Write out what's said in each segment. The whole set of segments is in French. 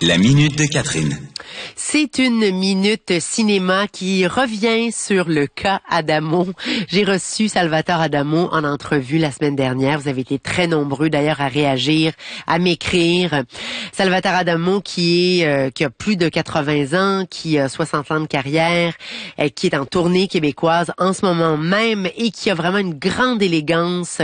La minute de Catherine. C'est une minute cinéma qui revient sur le cas Adamo. J'ai reçu Salvatore Adamo en entrevue la semaine dernière. Vous avez été très nombreux d'ailleurs à réagir, à m'écrire. Salvatore Adamo qui a plus de 80 ans, qui a 60 ans de carrière, qui est en tournée québécoise en ce moment même et qui a vraiment une grande élégance,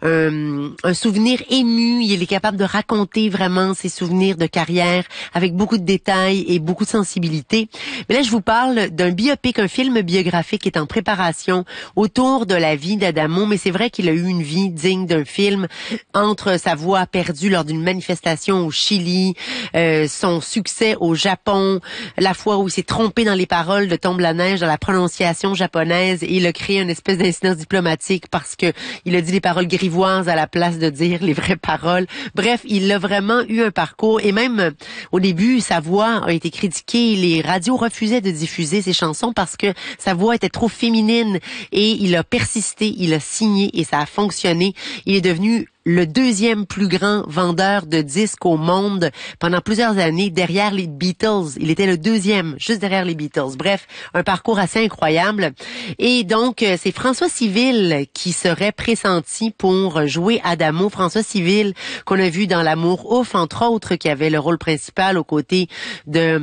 un souvenir ému. Il est capable de raconter vraiment ses souvenirs de carrière avec beaucoup de détails et beaucoup de sensibilité. Mais là, je vous parle d'un biopic, un film biographique qui est en préparation autour de la vie d'Adamo. Mais c'est vrai qu'il a eu une vie digne d'un film, entre sa voix perdue lors d'une manifestation au Chili, son succès au Japon, la fois où il s'est trompé dans les paroles de Tombe la neige, dans la prononciation japonaise, et il a créé une espèce d'incidence diplomatique parce que il a dit les paroles grivoises à la place de dire les vraies paroles. Bref, il a vraiment eu un parcours, et même au début, sa voix a été critiquée. Les radios refusaient de diffuser ses chansons parce que sa voix était trop féminine, et il a persisté, il a signé et ça a fonctionné. Il est devenu le deuxième plus grand vendeur de disques au monde pendant plusieurs années, derrière les Beatles. Il était le deuxième, juste derrière les Beatles. Bref, un parcours assez incroyable. Et donc, c'est François Civil qui serait pressenti pour jouer Adamo. François Civil, qu'on a vu dans L'Amour ouf, entre autres, qui avait le rôle principal aux côtés de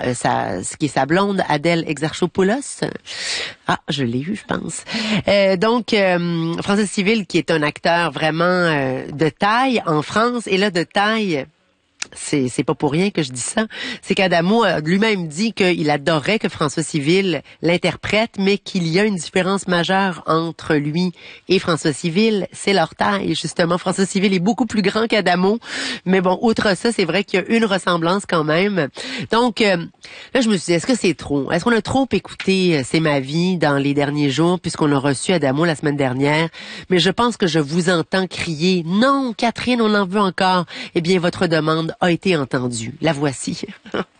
ce qui est sa blonde, Adèle Exarchopoulos. Ah, je l'ai eu, je pense. Donc, François Civil, qui est un acteur vraiment de taille en France, et là, de taille, c'est pas pour rien que je dis ça, c'est qu'Adamo a lui-même dit qu'il adorait que François Civil l'interprète, mais qu'il y a une différence majeure entre lui et François Civil, c'est leur taille. Justement, François Civil est beaucoup plus grand qu'Adamo, mais bon, outre ça, c'est vrai qu'il y a une ressemblance quand même. Donc, là, je me suis dit, est-ce que c'est trop? Est-ce qu'on a trop écouté C'est ma vie dans les derniers jours, puisqu'on a reçu Adamo la semaine dernière? Mais je pense que je vous entends crier, non, Catherine, on en veut encore. Eh bien, votre demande a été entendue. La voici.